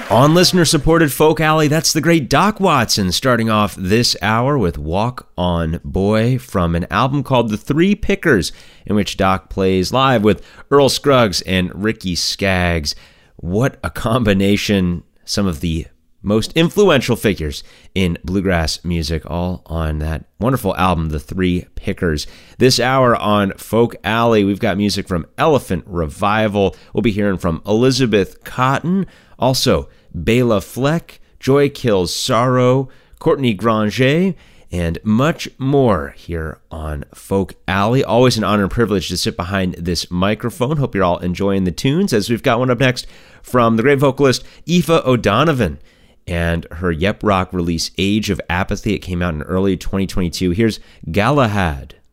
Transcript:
On listener-supported Folk Alley, that's the great Doc Watson starting off this hour with Walk On Boy from an album called The Three Pickers, in which Doc plays live with Earl Scruggs and Ricky Skaggs. What a combination. Some of the most influential figures in bluegrass music, all on that wonderful album, The Three Pickers. This hour on Folk Alley, we've got music from Elephant Revival. We'll be hearing from Elizabeth Cotten, also Bela Fleck, Joy Kills Sorrow, Courtney Granger, and much more here on Folk Alley. Always an honor and privilege to sit behind this microphone. Hope you're all enjoying the tunes, as we've got one up next from the great vocalist Aoife O'Donovan and her Yep Rock release, Age of Apathy. It came out in early 2022. Here's Galahad.